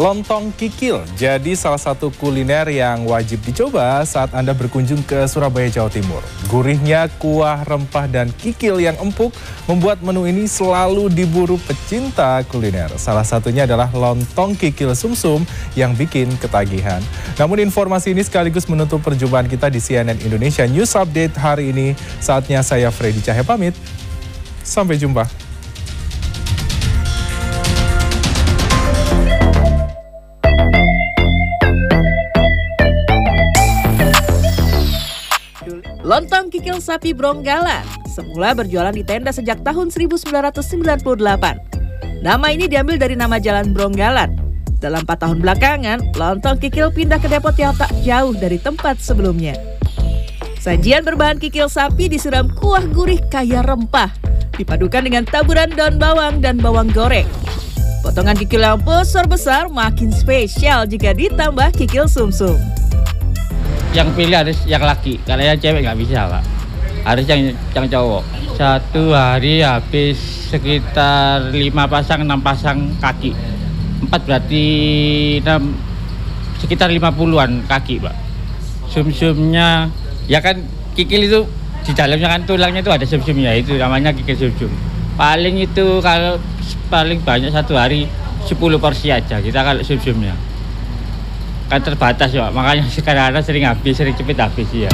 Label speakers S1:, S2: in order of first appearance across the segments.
S1: Lontong kikil jadi salah satu kuliner yang wajib dicoba saat Anda berkunjung ke Surabaya, Jawa Timur. Gurihnya kuah rempah dan kikil yang empuk membuat menu ini selalu diburu pecinta kuliner. Salah satunya adalah lontong kikil sumsum yang bikin ketagihan. Namun informasi ini sekaligus menutup perjumpaan kita di CNN Indonesia News Update hari ini. Saatnya saya Freddy Cahya pamit. Sampai jumpa.
S2: Lontong kikil sapi Bronggalan semula berjualan di tenda sejak tahun 1998. Nama ini diambil dari nama jalan Bronggalan. Dalam 4 tahun belakangan, lontong kikil pindah ke depot yang tak jauh dari tempat sebelumnya. Sajian berbahan kikil sapi disiram kuah gurih kaya rempah, dipadukan dengan taburan daun bawang dan bawang goreng. Potongan kikil yang besar-besar makin spesial jika ditambah kikil sumsum.
S3: Yang pilih harus yang laki, karena yang cewek nggak bisa, Pak. Harus yang cowok. Satu hari habis sekitar 5 pasang, 6 pasang kaki. 4 berarti 6, sekitar 50-an kaki, Pak. Sumsumnya, ya kan kikil itu di dalamnya kan tulangnya itu ada sumsumnya, itu namanya kikil sumsum. Paling itu kalau paling banyak satu hari 10 porsi aja kita kalau sumsumnya. Kan terbatas ya, makanya sekarang sering cepet habis ya.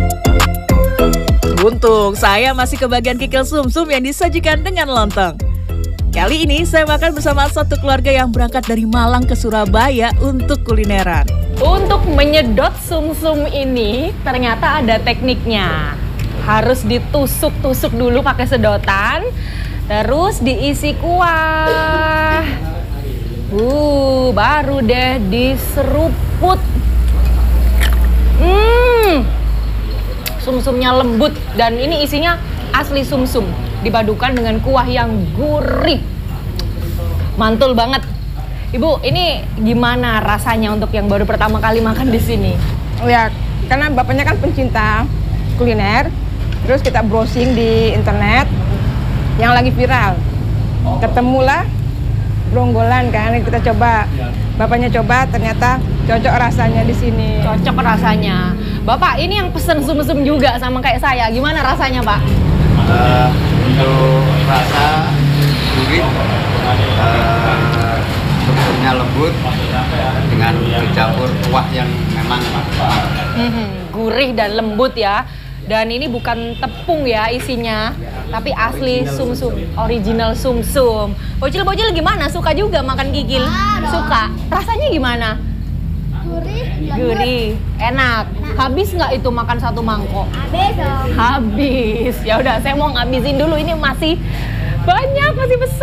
S2: Untung saya masih kebagian kikil sumsum yang disajikan dengan lontong. Kali ini saya makan bersama satu keluarga yang berangkat dari Malang ke Surabaya untuk kulineran.
S4: Untuk menyedot sumsum ini ternyata ada tekniknya. Harus ditusuk-tusuk dulu pakai sedotan, terus diisi kuah. Baru deh diseruput. Sumsumnya lembut dan ini isinya asli sumsum dipadukan dengan kuah yang gurih. Mantul banget. Ibu, ini gimana rasanya untuk yang baru pertama kali makan di sini?
S5: Ya, karena bapaknya kan pencinta kuliner. Terus kita browsing di internet yang lagi viral. Ketemulah Bronggalan kan, kita coba. Bapaknya coba, ternyata cocok rasanya di sini.
S4: Cocok rasanya. Bapak, ini yang pesen sumsum juga sama kayak saya. Gimana rasanya, Pak?
S6: Untuk rasa gurih, sumsumnya lembut dengan dicampur kuah yang memang
S4: gurih dan lembut ya. Dan ini bukan tepung ya isinya, tapi asli sumsum, original sumsum. Bocil-bocil gimana? Suka juga makan kikil? Suka. Rasanya gimana? Gurih, enak. Habis nggak itu makan satu mangkok?
S7: Habis dong.
S4: Habis. Ya udah, saya mau ngabisin dulu. Ini masih banyak, masih besar.